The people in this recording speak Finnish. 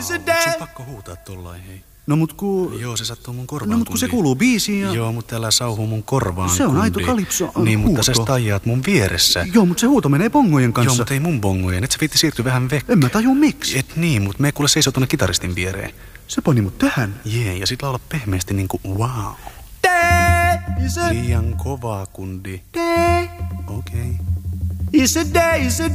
Sun pakko huutaa tollain, hei. No mut Joo, se sattuu mun korvaan, No mut kun se kuuluu biisiin ja... Joo, mutta älä sauhuu mun korvaan, Se on kundi. aito kalipso Niin, huuto. mutta sä stajaat mun vieressä. Joo, mut se huuto menee bongojen kanssa. Joo, mutta ei mun bongojen. Et sä viitti siirtyä vähän vekk. En mä taju miksi. Et niin, mut me kuule seisoo tuonne kitaristin viereen. Se pani mut tähän. Jee, ja sit laula pehmeästi niinku wow. Liian kovaa, kundi. Okei. It's a day, it's a